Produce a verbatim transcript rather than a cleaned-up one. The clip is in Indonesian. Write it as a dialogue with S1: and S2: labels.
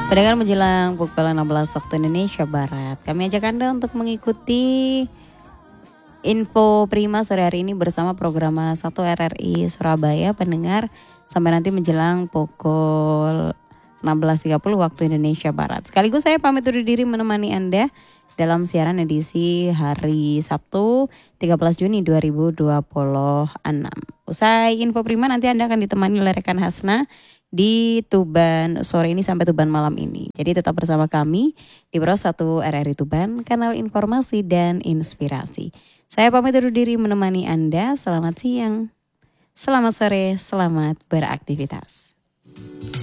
S1: Pendengar menjelang pukul enam belas waktu Indonesia Barat, kami ajak Anda untuk mengikuti info Prima sore hari ini bersama program satu R R I Surabaya. Pendengar, sampai nanti menjelang pukul enam belas tiga puluh waktu Indonesia Barat. Sekaligus saya pamit undur diri menemani Anda dalam siaran edisi hari Sabtu tiga belas Juni dua ribu dua puluh enam. Usai info Prima nanti Anda akan ditemani oleh rekan Hasna di Tuban sore ini sampai Tuban malam ini. Jadi tetap bersama kami di Pro satu R R I Tuban, kanal informasi dan inspirasi. Saya pamit undur diri menemani Anda. Selamat siang, selamat sore, selamat beraktivitas.